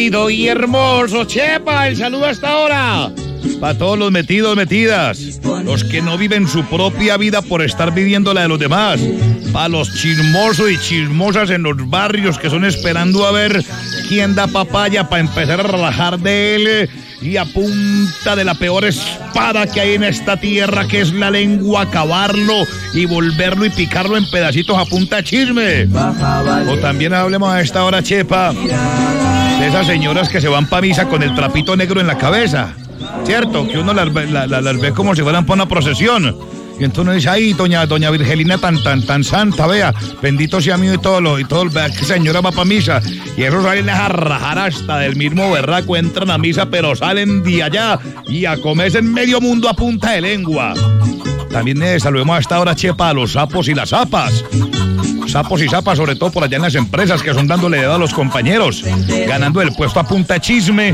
Y hermoso, Chepa, el saludo hasta ahora. Para todos los metidos, metidas, los que no viven su propia vida por estar viviendo la de los demás. Para los chismosos y chismosas en los barrios que son esperando a ver quién da papaya para empezar a relajar de él. Y a punta de la peor espada que hay en esta tierra, que es la lengua, acabarlo y volverlo y picarlo en pedacitos a punta de chisme. O también hablemos a esta hora, Chepa, de esas señoras que se van para misa con el trapito negro en la cabeza, ¿cierto? Que uno las ve como si fueran para una procesión. Y entonces uno dice, ay, doña Virgelina tan santa, vea, bendito sea mío y todo, vea que señora va para misa. Y eso salen a rajar hasta del mismo berraco, entran a misa, pero salen de allá y a comerse en medio mundo a punta de lengua. También saludemos a esta hora, Chepa, a los sapos y las zapas. Sapos y zapas, sobre todo por allá en las empresas que son dándole dedo a los compañeros, ganando el puesto a punta de chisme,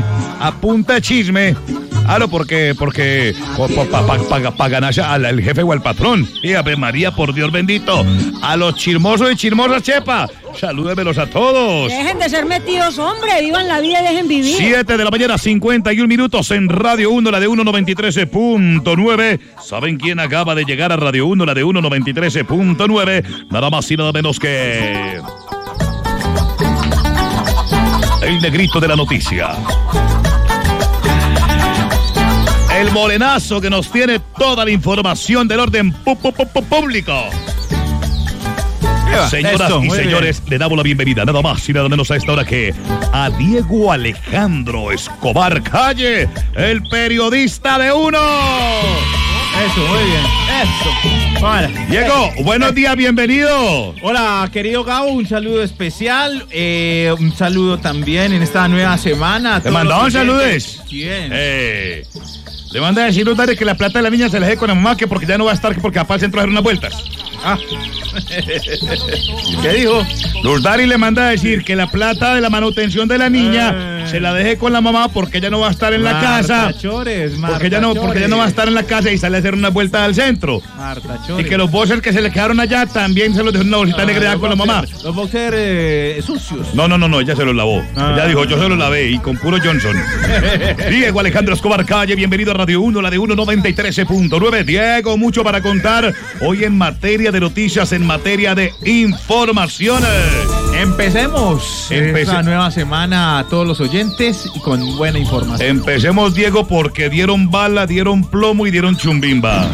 porque para ganarse al jefe o al patrón. Y Ave María, por Dios bendito, a los chismosos y chismosas, Chepa, salúdemelos a todos. Dejen de ser metidos, hombre, vivan la vida y dejen vivir. 7 de la mañana, 51 minutos en Radio 1, la de 193.9. ¿Saben quién acaba de llegar a Radio 1, la de 193.9? Nada más y nada menos que el negrito de la noticia. El morenazo que nos tiene toda la información del orden público. Señoras y señores, le damos la bienvenida nada más y nada menos a esta hora que a Diego Alejandro Escobar Calle, el periodista de Uno. Eso, muy bien, eso. Hola. Diego, buenos días, bienvenido. Hola, querido Gabo, un saludo especial, un saludo también en esta nueva semana. ¿Te mandaban saludos? ¿Quién? Le manda a decir los que la plata de la niña se la deje con la mamá, que porque ya no va a estar, porque papá al centro a hacer unas vueltas. ¿Qué dijo? Luz Dari le manda a decir que la plata de la manutención de la niña se la deje con la mamá porque ella no va a estar en la casa. Porque ella no va a estar en la casa y sale a hacer una vuelta al centro. Marta Chores. Y que los boxers que se le quedaron allá también se los dejó en una bolsita negra con la mamá. Los boxers sucios. No, ella se los lavó. Ella dijo, yo se los lavé y con puro Johnson. Diego Alejandro Escobar Calle, bienvenido a Radio 1, la de 193.9. Diego, mucho para contar hoy en materia de noticias, en materia de informaciones. Empecemos esta nueva semana a todos los oyentes y con buena información. Empecemos, Diego, porque dieron bala, dieron plomo y dieron chumbimba.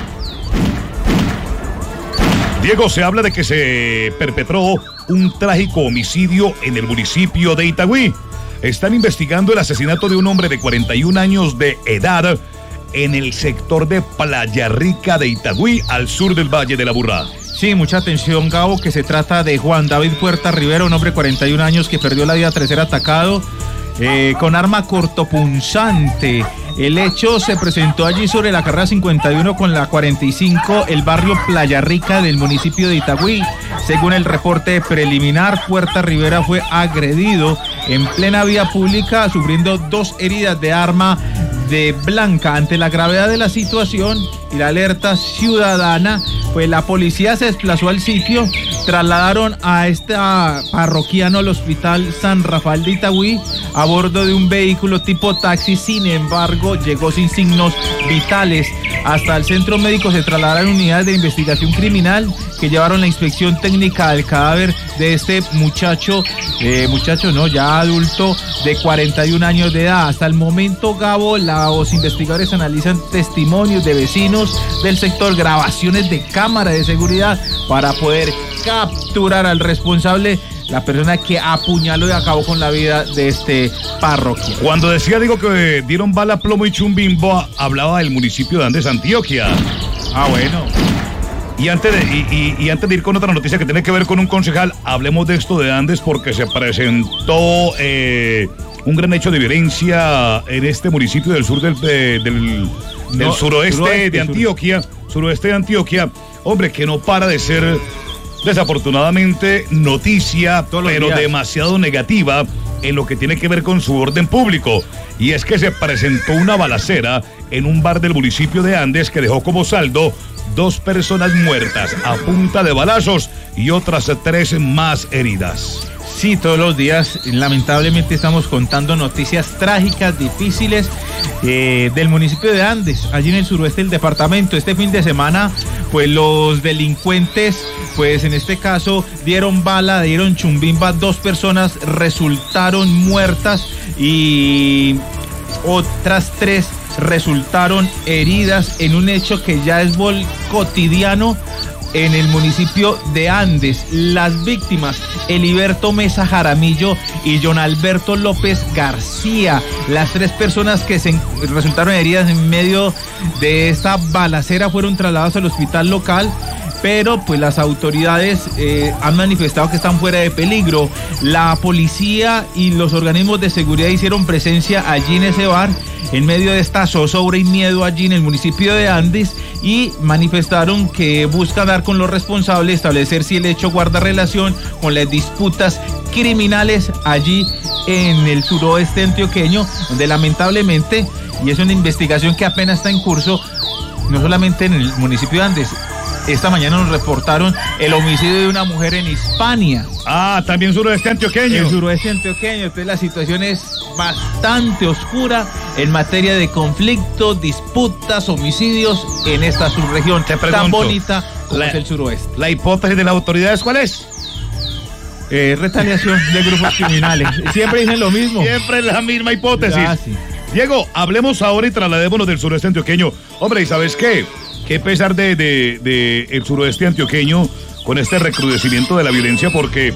Diego, se habla de que se perpetró un trágico homicidio en el municipio de Itagüí. Están investigando el asesinato de un hombre de 41 años de edad en el sector de Playa Rica de Itagüí, al sur del Valle de la Burrá. Sí, mucha atención, Gabo, que se trata de Juan David Puerta Rivera, un hombre de 41 años que perdió la vida tras ser atacado con arma cortopunzante. El hecho se presentó allí sobre la carrera 51 con la 45, el barrio Playa Rica del municipio de Itagüí. Según el reporte preliminar, Puerta Rivera fue agredido en plena vía pública, sufriendo 2 heridas de arma de blanca. Ante la gravedad de la situación y la alerta ciudadana, pues la policía se desplazó al sitio, trasladaron a este parroquiano al hospital San Rafael de Itagüí a bordo de un vehículo tipo taxi. Sin embargo, llegó sin signos vitales. Hasta el centro médico se trasladaron unidades de investigación criminal que llevaron la inspección técnica del cadáver de este muchacho ya adulto de 41 años de edad. Hasta el momento, Gabo, los investigadores analizan testimonios de vecinos del sector, grabaciones de cámara de seguridad para poder capturar al responsable, la persona que apuñaló y acabó con la vida de este parroquia. Cuando decía, digo, que dieron bala, plomo y chumbimbo, hablaba del municipio de Andes, Antioquia. Bueno. Y antes de ir con otra noticia que tiene que ver con un concejal, hablemos de esto de Andes, porque se presentó un gran hecho de violencia en este municipio del sur del suroeste de Antioquia. Hombre, que no para de ser, desafortunadamente, noticia, pero demasiado negativa en lo que tiene que ver con su orden público. Y es que se presentó una balacera en un bar del municipio de Andes que dejó como saldo 2 personas muertas a punta de balazos y otras 3 más heridas. Sí, todos los días lamentablemente estamos contando noticias trágicas, difíciles del municipio de Andes, allí en el suroeste del departamento. Este fin de semana, pues los delincuentes, pues en este caso dieron chumbimba, 2 personas resultaron muertas y otras 3 resultaron heridas en un hecho que ya es cotidiano en el municipio de Andes. Las víctimas, Eliberto Mesa Jaramillo y John Alberto López García, las 3 personas que resultaron heridas en medio de esta balacera fueron trasladadas al hospital local, pero pues las autoridades han manifestado que están fuera de peligro. La policía y los organismos de seguridad hicieron presencia allí en ese bar en medio de esta zozobra y miedo allí en el municipio de Andes, y manifestaron que busca dar con los responsables, establecer si el hecho guarda relación con las disputas criminales allí en el suroeste antioqueño, donde lamentablemente, y es una investigación que apenas está en curso, no solamente en el municipio de Andes. Esta mañana nos reportaron el homicidio de una mujer en Hispania. Ah, también suroeste antioqueño. El suroeste antioqueño. Entonces la situación es bastante oscura en materia de conflictos, disputas, homicidios en esta subregión tan bonita como es el suroeste. ¿La hipótesis de las autoridades cuál es? Retaliación de grupos criminales. Siempre dicen lo mismo. Siempre la misma hipótesis. Ya, sí. Diego, hablemos ahora y trasladémonos del suroeste antioqueño. Hombre, ¿y sabes qué? Que a pesar de el suroeste antioqueño, con este recrudecimiento de la violencia, porque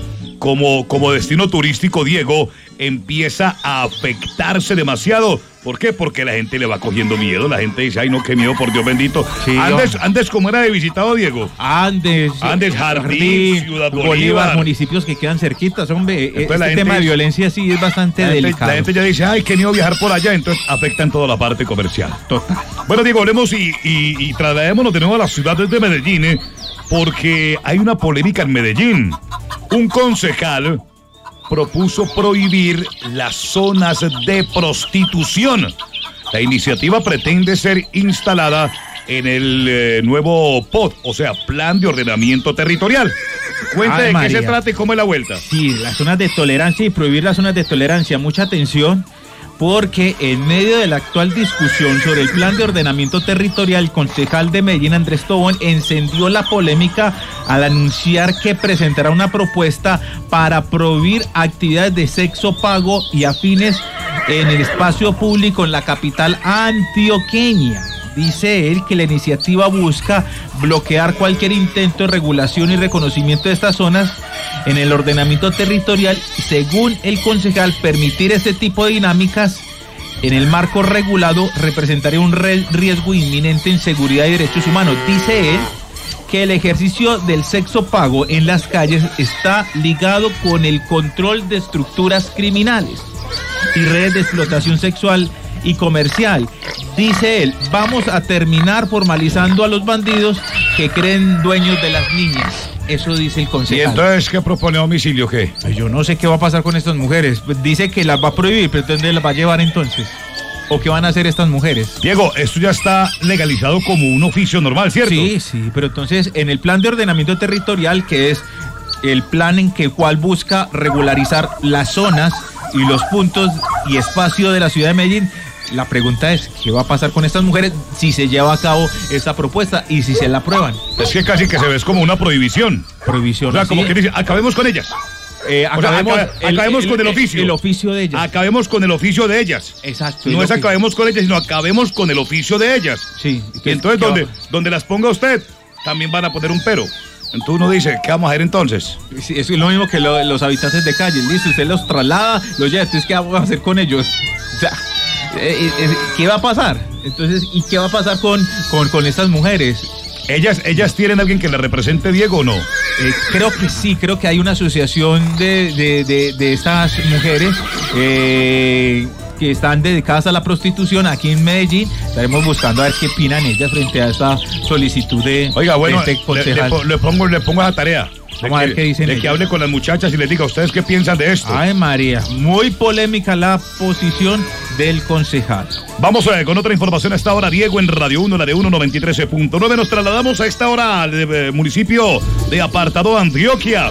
como destino turístico, Diego, empieza a afectarse demasiado. ¿Por qué? Porque la gente le va cogiendo miedo. La gente dice, ay no, qué miedo, por Dios bendito. Sí, Andes, ¿cómo era de visitado, Diego? Andes, Jardín, Ciudad Bolívar, municipios que quedan cerquitas, hombre. Entonces, tema de violencia sí es bastante delicado. La gente ya dice, ay, qué miedo viajar por allá, entonces afecta en toda la parte comercial. Total. Bueno, Diego, hablemos y trasladémonos de nuevo a las ciudades de Medellín, porque hay una polémica en Medellín. Un concejal propuso prohibir las zonas de prostitución. La iniciativa pretende ser instalada en el nuevo POT, o sea, Plan de Ordenamiento Territorial. Cuenta de qué se trata y cómo es la vuelta. Sí, las zonas de tolerancia y prohibir las zonas de tolerancia. Mucha atención, porque en medio de la actual discusión sobre el plan de ordenamiento territorial, el concejal de Medellín, Andrés Tobón, encendió la polémica al anunciar que presentará una propuesta para prohibir actividades de sexo pago y afines en el espacio público en la capital antioqueña. Dice él que la iniciativa busca bloquear cualquier intento de regulación y reconocimiento de estas zonas en el ordenamiento territorial. Según el concejal, permitir este tipo de dinámicas en el marco regulado representaría un riesgo inminente en seguridad y derechos humanos. Dice él que el ejercicio del sexo pago en las calles está ligado con el control de estructuras criminales y redes de explotación sexual y comercial. Dice él, vamos a terminar formalizando a los bandidos que creen dueños de las niñas. Eso dice el concejal. ¿Y entonces qué propone domicilio, qué? Yo no sé qué va a pasar con estas mujeres. Dice que las va a prohibir, pero ¿dónde las va a llevar entonces? ¿O qué van a hacer estas mujeres? Diego, esto ya está legalizado como un oficio normal, ¿cierto? Sí, pero entonces en el plan de ordenamiento territorial, que es el plan en que cual busca regularizar las zonas y los puntos y espacio de la ciudad de Medellín, la pregunta es, ¿qué va a pasar con estas mujeres si se lleva a cabo esta propuesta y si se la aprueban? Es que casi que se ve como una prohibición. Prohibición. O sea, como que dice, acabemos con ellas. Acabemos con el oficio. El oficio de ellas. Acabemos con el oficio de ellas. Exacto. No es acabemos con ellas, sino acabemos con el oficio de ellas. Sí. Y entonces, donde las ponga usted, también van a poner un pero. Entonces uno dice, ¿qué vamos a hacer entonces? Sí, es lo mismo que los habitantes de calle. Listo, usted los traslada, los lleva, entonces ¿qué vamos a hacer con ellos? O sea, ¿qué va a pasar? Entonces, ¿y qué va a pasar con estas mujeres? ¿Ellas tienen alguien que las represente, Diego, o no? Creo que sí, creo que hay una asociación de estas mujeres que están dedicadas a la prostitución aquí en Medellín. Estaremos buscando a ver qué opinan ellas frente a esta solicitud de Oiga, bueno, este concejal. Le pongo esa tarea. Vamos a ver qué dicen de que hable con las muchachas y les diga, ¿ustedes qué piensan de esto? Ay, María, muy polémica la posición del concejal. Vamos con otra información a esta hora, Diego, en Radio 1, la de 193.9. Nos trasladamos a esta hora al municipio de Apartado, Antioquia,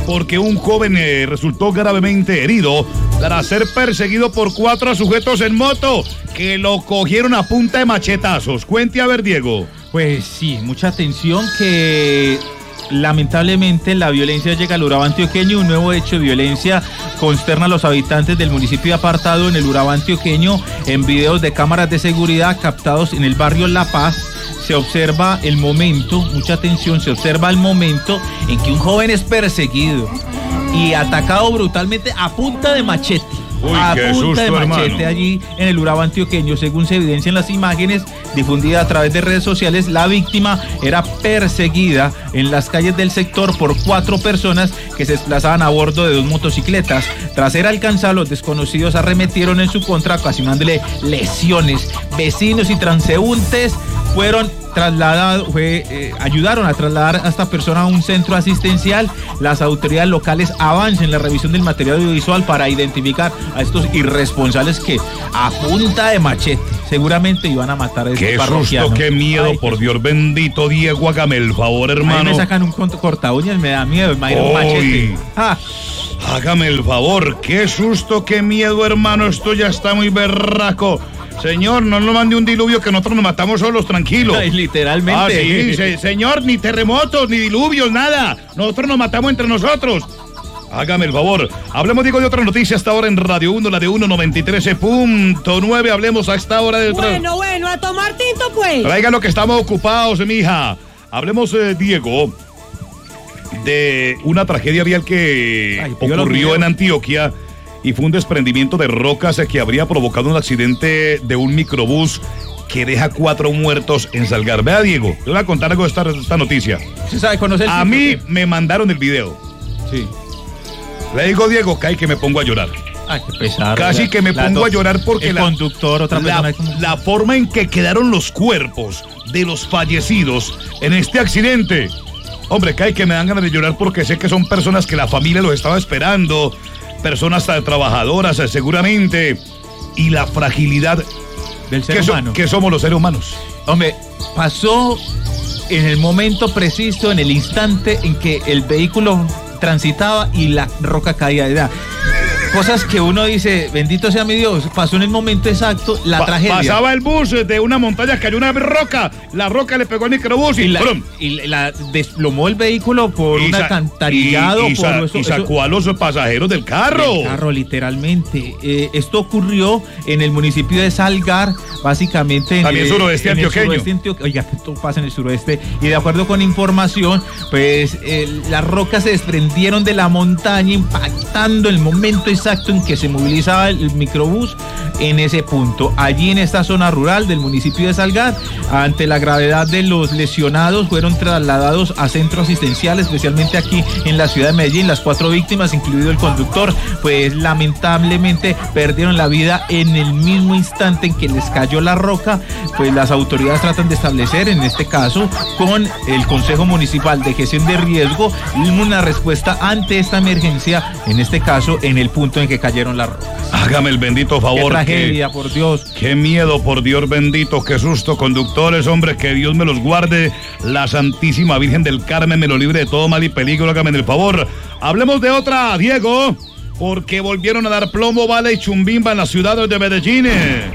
porque un joven resultó gravemente herido tras ser perseguido por 4 sujetos en moto que lo cogieron a punta de machetazos. Cuente a ver, Diego. Pues sí, mucha atención que lamentablemente la violencia llega al Urabá antioqueño. Un nuevo hecho de violencia consterna a los habitantes del municipio de Apartado en el Urabá antioqueño. En videos de cámaras de seguridad captados en el barrio La Paz se observa el momento, mucha atención, se observa el momento en que un joven es perseguido y atacado brutalmente a punta de machete. Uy, a qué punta susto, de machete, hermano. allí en el Urabá antioqueño. Según se evidencia en las imágenes difundidas a través de redes sociales, la víctima era perseguida en las calles del sector por 4 personas que se desplazaban a bordo de 2 motocicletas. Tras ser alcanzados, los desconocidos arremetieron en su contra, ocasionándole lesiones. Vecinos y transeúntes fueron trasladados, ayudaron a trasladar a esta persona a un centro asistencial. Las autoridades locales avanzan en la revisión del material audiovisual para identificar a estos irresponsables que a punta de machete seguramente iban a matar a estos Qué parroquianos. susto, qué miedo, Ay, por Dios bendito, Diego, hágame el favor, a mí hermano. me sacan un corta uñas, me da miedo, me un machete. Ah, Hágame el favor, qué susto, qué miedo, hermano, esto ya está muy berraco. Señor, no nos mande un diluvio que nosotros nos matamos solos, tranquilos. ay, literalmente. Sí, señor, ni terremotos, ni diluvios, nada. Nosotros nos matamos entre nosotros. Hágame el favor. Hablemos, digo, de otra noticia hasta ahora en Radio 1, la de 193.9. Hablemos a esta hora de otra. Bueno, a tomar tinto, pues. Traiga lo que estamos ocupados, mija. Hablemos, Diego, de una tragedia vial que ocurrió en Antioquia y fue un desprendimiento de rocas que habría provocado un accidente de un microbús que deja 4 muertos en Salgar. Vea, Diego, le voy a contar algo de esta noticia. ¿Usted sabe conocer? A mí me mandaron el video. Sí. Le digo, Diego, casi que me pongo a llorar. Ay, qué pesar. Casi que me pongo a llorar porque el conductor, otra persona. la forma en que quedaron los cuerpos de los fallecidos en este accidente. Hombre, casi que me dan ganas de llorar porque sé que son personas que la familia los estaba esperando, personas trabajadoras seguramente, y la fragilidad del ser humano. Que somos los seres humanos. Hombre, pasó en el momento preciso, en el instante en que el vehículo transitaba y la roca caía. Era cosas que uno dice, bendito sea mi Dios, pasó en el momento exacto la tragedia. Pasaba el bus de una montaña, cayó una roca, la roca le pegó al microbús y la desplomó el vehículo por un alcantarillado. Y sacó a los pasajeros del carro. Del carro, literalmente. Esto ocurrió en el municipio de Salgar, básicamente. También suroeste antioqueño. Oiga, esto pasa en el suroeste. Y de acuerdo con información, pues las rocas se desprendieron de la montaña, impactando el momento exacto en que se movilizaba el microbús en ese punto. Allí en esta zona rural del municipio de Salgar, ante la gravedad de los lesionados, fueron trasladados a centros asistenciales, especialmente aquí en la ciudad de Medellín. Las 4 víctimas, incluido el conductor, pues lamentablemente perdieron la vida en el mismo instante en que les cayó la roca. Pues las autoridades tratan de establecer, en este caso, con el Consejo Municipal de Gestión de Riesgo, una respuesta ante esta emergencia, en este caso, en el punto en que cayeron las rocas. Hágame el bendito favor. Qué tragedia, por Dios. Qué miedo, por Dios bendito, qué susto. Conductores, hombre, que Dios me los guarde. La Santísima Virgen del Carmen me lo libre de todo mal y peligro. Hágame el favor. Hablemos de otra, Diego, porque volvieron a dar plomo, bala y chumbimba en la ciudad de Medellín.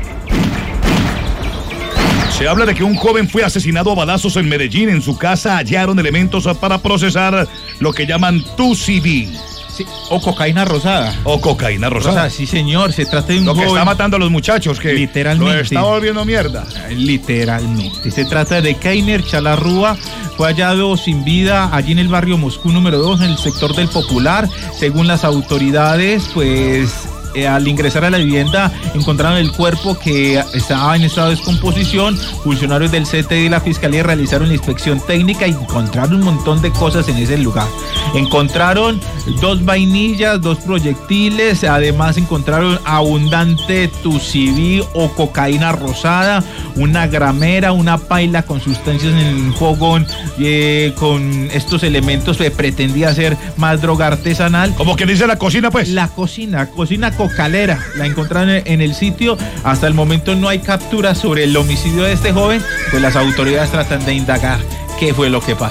Se habla de que un joven fue asesinado a balazos en Medellín. En su casa hallaron elementos para procesar lo que llaman TUCB. Sí, o cocaína rosada. O cocaína rosada. Sí, señor, se trata de un lo joven que está matando a los muchachos, que literalmente lo está volviendo mierda. Literalmente. Se trata de Keiner Chalarrúa. Fue hallado sin vida allí en el barrio Moscú número 2, en el sector del Popular. Según las autoridades, pues al ingresar a la vivienda encontraron el cuerpo que estaba en estado de descomposición. Funcionarios del CTI y la Fiscalía realizaron la inspección técnica y encontraron un montón de cosas en ese lugar. Encontraron 2 vainillas, 2 proyectiles, además encontraron abundante TUCB o cocaína rosada, una gramera, una paila con sustancias en el fogón, con estos elementos que pretendía ser más droga artesanal. Como que dice la cocina, pues. La cocina cocalera, la encontraron en el sitio. Hasta el momento no hay captura sobre el homicidio de este joven, pues las autoridades tratan de indagar qué fue lo que pasó.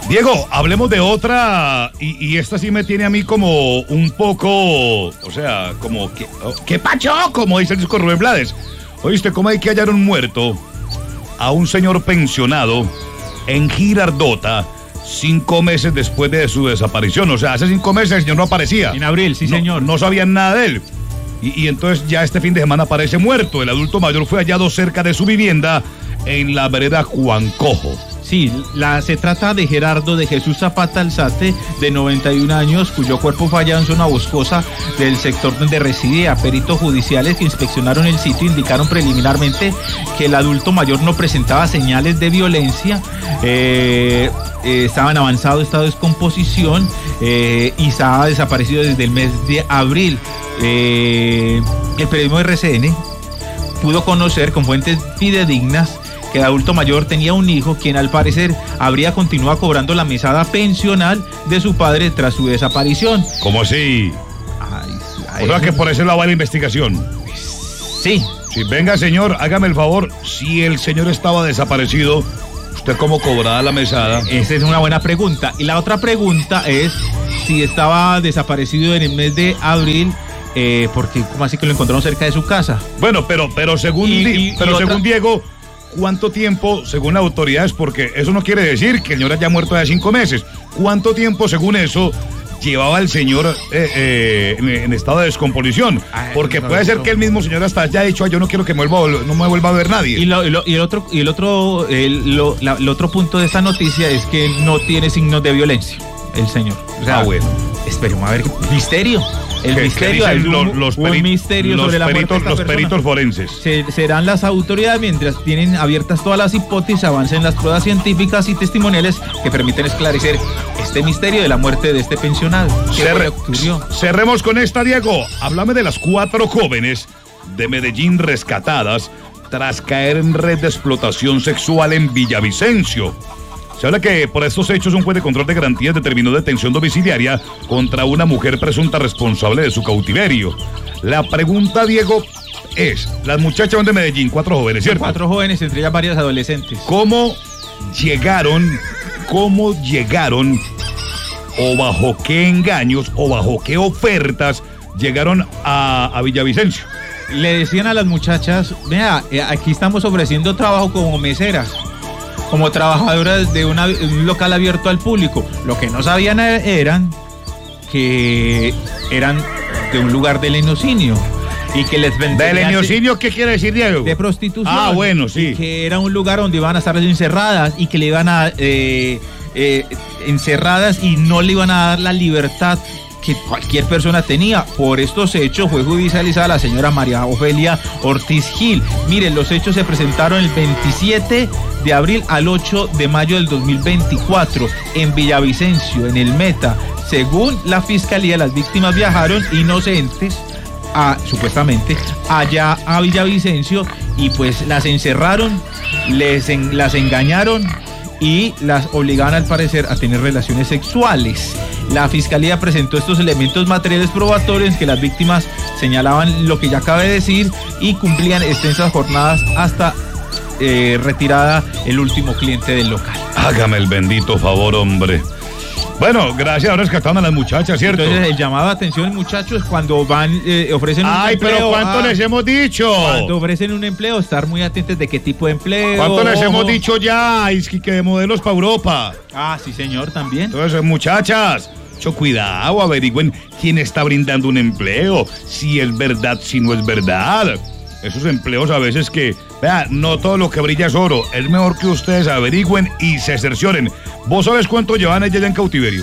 Diego, hablemos de otra, y esta sí me tiene a mí como un poco, o sea, como, ¿qué pacho? Como dice el disco Rubén Blades. ¿Oíste cómo hay que hallar un muerto a un señor pensionado en Girardota 5 meses después de su desaparición? O sea, hace 5 meses el señor no aparecía. En abril, sí, señor. No sabían nada de él. Y entonces ya este fin de semana aparece muerto. El adulto mayor fue hallado cerca de su vivienda en la vereda Juan Cojo. Sí, se trata de Gerardo de Jesús Zapata Alzate, de 91 años, cuyo cuerpo fue hallado en zona boscosa del sector donde residía. Peritos judiciales que inspeccionaron el sitio indicaron preliminarmente que el adulto mayor no presentaba señales de violencia, estaba en avanzado estado de descomposición y estaba desaparecido desde el mes de abril. El periodismo RCN pudo conocer con fuentes fidedignas que el adulto mayor tenía un hijo quien al parecer habría continuado cobrando la mesada pensional de su padre tras su desaparición. ¿Cómo así? O sea que por eso la va la investigación. Sí. Sí, venga señor, hágame el favor, si el señor estaba desaparecido, ¿usted cómo cobraba la mesada? Esa es una buena pregunta. Y la otra pregunta es si estaba desaparecido en el mes de abril, porque ¿cómo así que lo encontraron cerca de su casa? Bueno, pero según según Diego, ¿cuánto tiempo, según las autoridades, porque eso no quiere decir que el señor haya muerto hace 5 meses, ¿cuánto tiempo, según eso, llevaba el señor en estado de descomposición? Porque puede ser que el mismo señor hasta haya dicho, yo no quiero que no me vuelva a ver nadie. El otro punto de esta noticia es que no tiene signos de violencia el señor. O sea, bueno. Esperemos a ver, misterio. El misterio, los peritos forenses. Serán las autoridades mientras tienen abiertas todas las hipótesis, avancen las pruebas científicas y testimoniales que permiten esclarecer este misterio de la muerte de este pensionado. ¿Qué ocurrió? Cerremos con esta, Diego. Háblame de las 4 jóvenes de Medellín rescatadas tras caer en red de explotación sexual en Villavicencio. Se habla que por estos hechos un juez de control de garantías determinó detención domiciliaria contra una mujer presunta responsable de su cautiverio. La pregunta, Diego, es, las muchachas son de Medellín, 4 jóvenes, ¿cierto? 4 jóvenes, entre ellas varias adolescentes. ¿Cómo llegaron o bajo qué engaños o bajo qué ofertas llegaron a Villavicencio? Le decían a las muchachas, vea, aquí estamos ofreciendo trabajo como meseras, como trabajadoras de un local abierto al público. Lo que no sabían eran que eran de un lugar de lenocinio y que les vendían. ¿De lenocinio qué quiere decir, Diego? De prostitución. Ah, bueno, sí. Que era un lugar donde iban a estar encerradas y que le iban a encerradas y no le iban a dar la libertad que cualquier persona tenía. Por estos hechos fue judicializada la señora María Ofelia Ortiz Gil. Miren, los hechos se presentaron el 27 de abril al 8 de mayo del 2024 en Villavicencio, en el Meta. Según la fiscalía, las víctimas viajaron inocentes supuestamente allá a Villavicencio y pues las encerraron, las engañaron y las obligaban al parecer a tener relaciones sexuales. La fiscalía presentó estos elementos materiales probatorios que las víctimas señalaban lo que ya acabé de decir y cumplían extensas jornadas hasta retirada el último cliente del local. Hágame el bendito favor, hombre. Bueno, gracias, ahora rescataron a las muchachas, ¿cierto? Entonces el llamado de atención, muchachos, cuando van, ofrecen un empleo. Pero ¿cuánto les hemos dicho? Cuando ofrecen un empleo, estar muy atentos de qué tipo de empleo. ¿Cuánto les hemos dicho ya? Es que de modelos para Europa. Ah, sí, señor, también. Entonces, muchachas, mucho cuidado, averigüen quién está brindando un empleo, si es verdad, si no es verdad. Esos empleos a veces que, vea, no todo lo que brilla es oro. Es mejor que ustedes averigüen y se cercioren. ¿Vos sabes cuánto llevan ellas ya en cautiverio?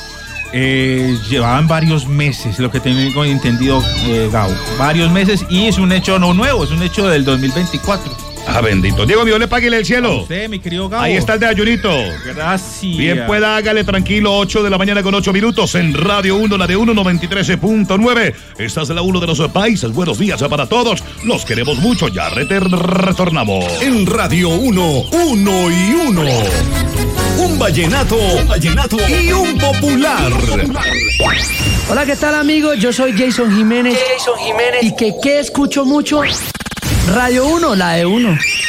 Llevaban varios meses, lo que tengo entendido, Gabo. Varios meses y es un hecho no nuevo, es un hecho del 2024. Ah, bendito. Diego, Dios le pague el cielo. A usted, mi querido Gabo. Ahí está el de Ayunito. Gracias. Bien pueda, hágale tranquilo, 8 de la mañana con 8 minutos en Radio 1, la de 193.9. Esta es la 1 de los países. Buenos días para todos. Los queremos mucho. Ya retornamos. En Radio 1, 1 y 1. Un vallenato y un popular. Hola, ¿qué tal, amigos? Yo soy Jason Jiménez. ¿Y qué escucho mucho? Radio 1, la de 1.